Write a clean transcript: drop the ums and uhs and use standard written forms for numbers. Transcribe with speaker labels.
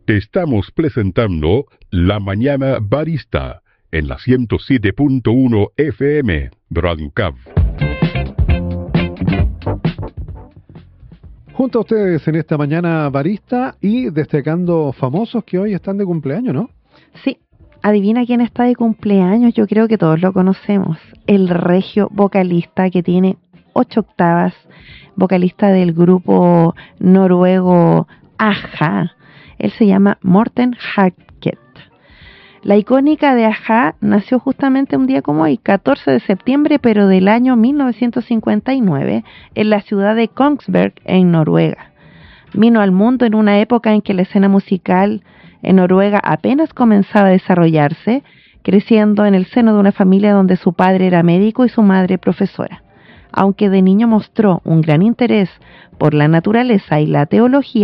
Speaker 1: te estamos presentando La Mañana Barista en la 107.1 FM Brancab.
Speaker 2: Junto a ustedes en esta Mañana Barista y destacando famosos que hoy están de cumpleaños, ¿no?
Speaker 3: Sí, adivina quién está de cumpleaños, yo creo que todos lo conocemos. El regio vocalista que tiene 8 octavas, vocalista del grupo noruego a-ha. Él se llama Morten Harket. La icónica de a-ha nació justamente un día como hoy, 14 de septiembre, pero del año 1959, en la ciudad de Kongsberg, en Noruega. Vino al mundo en una época en que la escena musical en Noruega apenas comenzaba a desarrollarse, creciendo en el seno de una familia donde su padre era médico y su madre profesora. Aunque de niño mostró un gran interés por la naturaleza y la teología,